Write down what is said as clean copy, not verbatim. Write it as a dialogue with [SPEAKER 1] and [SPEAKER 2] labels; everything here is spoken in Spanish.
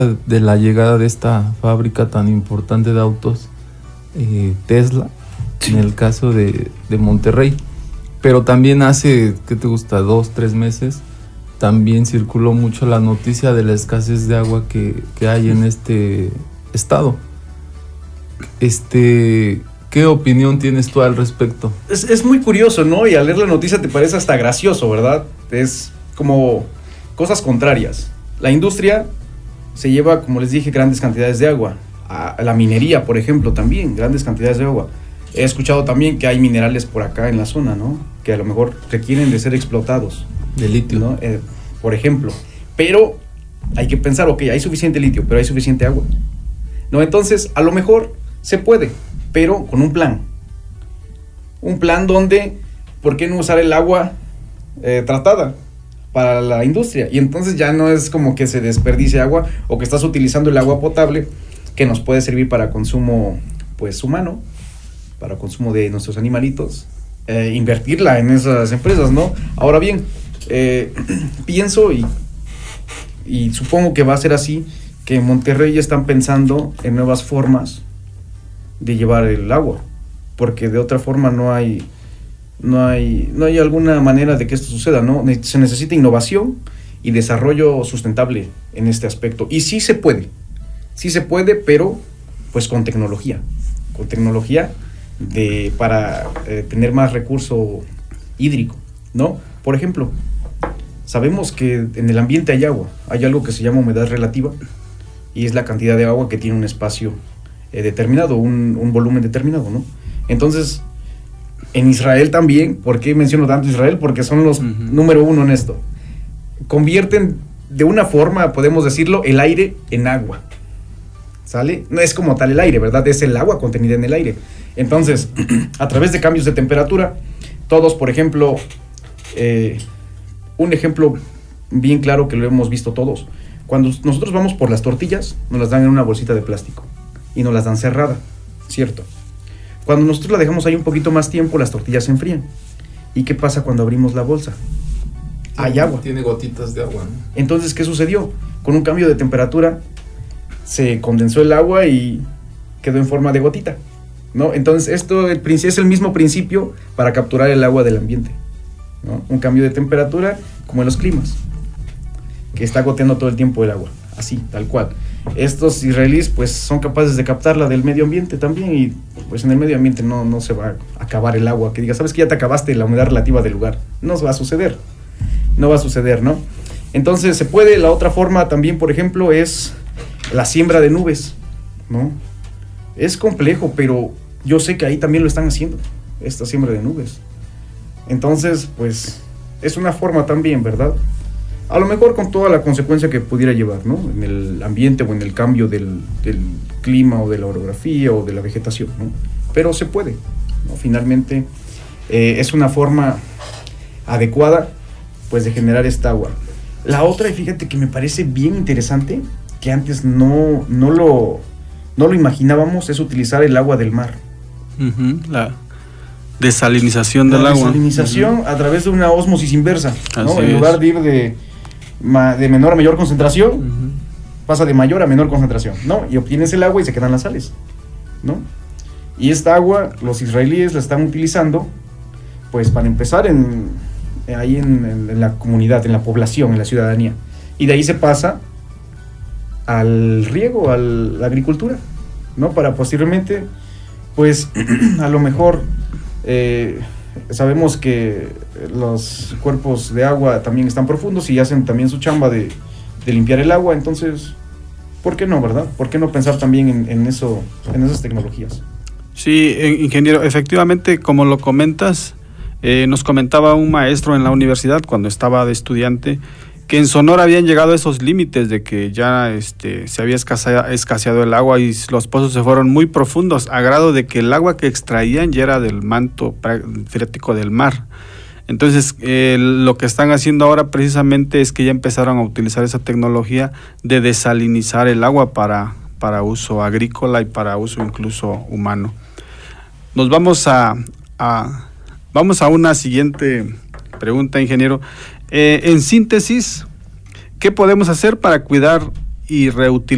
[SPEAKER 1] de la llegada de esta fábrica tan importante de autos, Tesla, en el caso de Monterrey. Pero también hace, ¿qué te gusta? 2-3 meses, también circuló mucho la noticia de la escasez de agua que hay en este estado. ¿Qué opinión tienes tú al respecto?
[SPEAKER 2] Es muy curioso, ¿no? Y al leer la noticia te parece hasta gracioso, ¿verdad? Es como cosas contrarias. La industria se lleva, como les dije, grandes cantidades de agua. A la minería, por ejemplo, también, grandes cantidades de agua. He escuchado también que hay minerales por acá en la zona, ¿no? Que a lo mejor requieren de ser explotados.
[SPEAKER 1] De litio,
[SPEAKER 2] ¿no? Por ejemplo. Pero hay que pensar, ok, hay suficiente litio, pero hay suficiente agua, ¿no? Entonces, a lo mejor se puede, pero con un plan. Un plan donde, ¿por qué no usar el agua tratada para la industria? Y entonces ya no es como que se desperdicie agua o que estás utilizando el agua potable que nos puede servir para consumo, pues, humano, para consumo de nuestros animalitos, invertirla en esas empresas, ¿no? Ahora bien, pienso y supongo que va a ser así, que en Monterrey ya están pensando en nuevas formas de llevar el agua, porque de otra forma no hay alguna manera de que esto suceda, ¿no? Se necesita innovación y desarrollo sustentable en este aspecto, y sí se puede, pero pues con tecnología para tener más recurso hídrico, ¿no? Por ejemplo, sabemos que en el ambiente hay agua, hay algo que se llama humedad relativa, y es la cantidad de agua que tiene un espacio determinado, un volumen determinado, ¿no? Entonces, en Israel también, ¿por qué menciono tanto Israel? Porque son los número uno en esto. Convierten de una forma, podemos decirlo, el aire en agua, ¿sale? No es como tal el aire, ¿verdad? Es el agua contenida en el aire. Entonces, a través de cambios de temperatura, todos, por ejemplo, un ejemplo bien claro que lo hemos visto todos, cuando nosotros vamos por las tortillas, nos las dan en una bolsita de plástico y nos las dan cerrada, ¿cierto? Cuando nosotros la dejamos ahí un poquito más tiempo, las tortillas se enfrían. ¿Y qué pasa cuando abrimos la bolsa? Hay agua.
[SPEAKER 1] Tiene gotitas de agua, ¿no?
[SPEAKER 2] Entonces, ¿qué sucedió? Con un cambio de temperatura, se condensó el agua y quedó en forma de gotita, ¿no? Entonces, esto es el mismo principio para capturar el agua del ambiente, ¿no? Un cambio de temperatura como en los climas, que está goteando todo el tiempo el agua, así, tal cual. Estos israelíes pues son capaces de captarla del medio ambiente también, y pues en el medio ambiente no se va a acabar el agua, que diga, sabes que ya te acabaste la humedad relativa del lugar. No va a suceder, ¿no? Entonces se puede. La otra forma también, por ejemplo, es la siembra de nubes, ¿no? Es complejo, pero yo sé que ahí también lo están haciendo, esta siembra de nubes. Entonces, pues, es una forma también, ¿verdad? A lo mejor con toda la consecuencia que pudiera llevar, ¿no? En el ambiente o en el cambio del clima o de la orografía o de la vegetación, ¿no? Pero se puede, ¿no? Finalmente, es una forma adecuada, pues, de generar esta agua. La otra, y fíjate que me parece bien interesante, que antes no lo imaginábamos, es utilizar el agua del mar.
[SPEAKER 3] La desalinización del agua. La
[SPEAKER 2] desalinización a través de una ósmosis inversa, ¿no?
[SPEAKER 3] Así
[SPEAKER 2] en lugar de ir de menor a mayor concentración, pasa de mayor a menor concentración, ¿no? Y obtienes el agua y se quedan las sales, ¿no? Y esta agua los israelíes la están utilizando, pues, para empezar ahí en la comunidad, en la población, en la ciudadanía. Y de ahí se pasa al riego, a la agricultura, ¿no? Para posteriormente, pues, a lo mejor sabemos que los cuerpos de agua también están profundos y hacen también su chamba de limpiar el agua. Entonces, ¿por qué no, verdad? ¿Por qué no pensar también en esas tecnologías?
[SPEAKER 3] Sí, ingeniero, efectivamente, como lo comentas, nos comentaba un maestro en la universidad cuando estaba de estudiante que en Sonora habían llegado a esos límites de que ya se había escaseado el agua y los pozos se fueron muy profundos, a grado de que el agua que extraían ya era del manto freático del mar. Entonces, lo que están haciendo ahora precisamente es que ya empezaron a utilizar esa tecnología de desalinizar el agua para uso agrícola y para uso incluso humano. Nos vamos a una siguiente pregunta, ingeniero. En síntesis, ¿qué podemos hacer para cuidar y reutilizar